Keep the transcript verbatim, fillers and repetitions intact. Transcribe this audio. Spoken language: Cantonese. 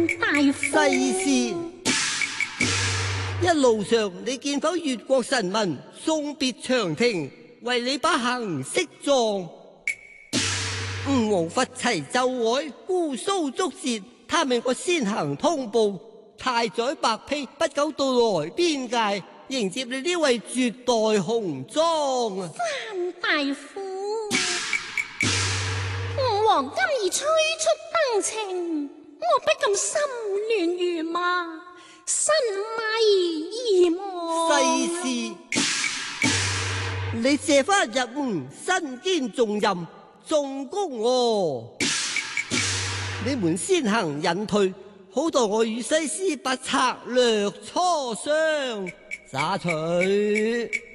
大夫。 世事，一路上你見否越國臣民送別長亭，為你把行釋狀？吳王伐齊就位，姑蘇捉竊，他命我先行通報。太宰白丕不久到來邊界，迎接你呢位絕代紅妝啊！ 范大夫，吳王今已催促登程，我不禁心亂如麻，身迷意惘。 世事，你借翻入吳，身兼重任，重功我。你們先行隱退，好待我與西施把策略磋商。灑取。